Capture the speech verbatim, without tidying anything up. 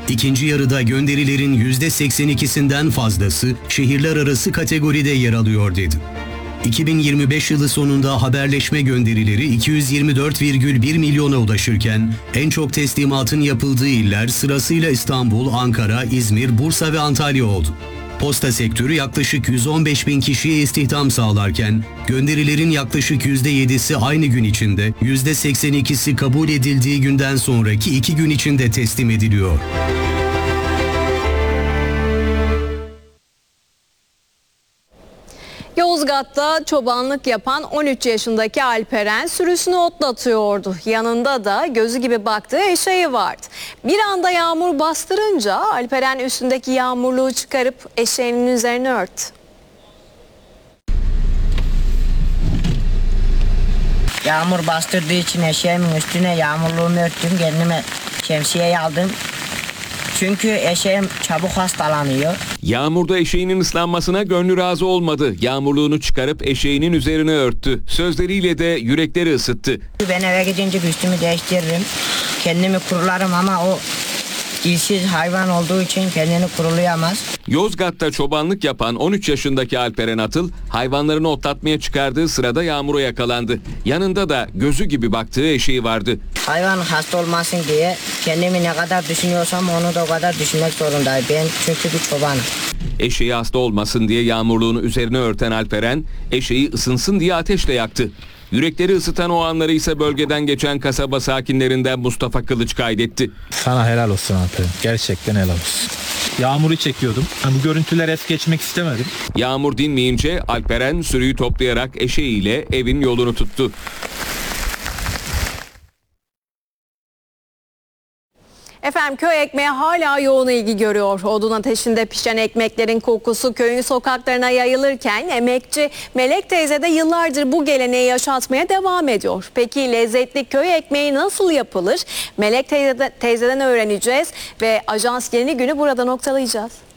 İkinci yarıda gönderilerin yüzde seksen ikisinden fazlası şehirler arası kategoride yer alıyor dedi. iki bin yirmi beş yılı sonunda haberleşme gönderileri iki yüz yirmi dört virgül bir milyona ulaşırken en çok teslimatın yapıldığı iller sırasıyla İstanbul, Ankara, İzmir, Bursa ve Antalya oldu. Posta sektörü yaklaşık yüz on beş bin kişiye istihdam sağlarken gönderilerin yaklaşık yüzde yedisi aynı gün içinde, yüzde seksen ikisi kabul edildiği günden sonraki iki gün içinde teslim ediliyor. Yozgat'ta çobanlık yapan on üç yaşındaki Alperen sürüsünü otlatıyordu. Yanında da gözü gibi baktığı eşeği vardı. Bir anda yağmur bastırınca Alperen üstündeki yağmurluğu çıkarıp eşeğinin üzerine örttü. Yağmur bastırdığı için eşeğimin üstüne yağmurluğumu örttüm, kendime şemsiyeyi aldım. Çünkü eşeğim çabuk hastalanıyor. Yağmurda eşeğinin ıslanmasına gönlü razı olmadı. Yağmurluğunu çıkarıp eşeğinin üzerine örttü. Sözleriyle de yürekleri ısıttı. Ben eve gidince üstümü değiştiririm. Kendimi kurularım ama o dilsiz hayvan olduğu için kendini kurulayamaz. Yozgat'ta çobanlık yapan on üç yaşındaki Alperen Atıl hayvanlarını otlatmaya çıkardığı sırada yağmura yakalandı. Yanında da gözü gibi baktığı eşeği vardı. Hayvan hasta olmasın diye kendimi ne kadar düşünüyorsam onu da o kadar düşünmek zorundayım. Ben çünkü bir çobanım. Eşeği hasta olmasın diye yağmurluğunu üzerine örten Alperen eşeği ısınsın diye ateşle yaktı. Yürekleri ısıtan o anları ise bölgeden geçen kasaba sakinlerinden Mustafa Kılıç kaydetti. Sana helal olsun Alperen. Gerçekten helal olsun. Yağmuru çekiyordum. Bu görüntüler es geçmek istemedim. Yağmur dinmeyince Alperen sürüyü toplayarak eşeğiyle evin yolunu tuttu. Efendim köy ekmeği hala yoğun ilgi görüyor. Odun ateşinde pişen ekmeklerin kokusu köyün sokaklarına yayılırken emekçi Melek teyze de yıllardır bu geleneği yaşatmaya devam ediyor. Peki lezzetli köy ekmeği nasıl yapılır? Melek teyze, teyzeden öğreneceğiz ve Ajans Yeni Günü burada noktalayacağız.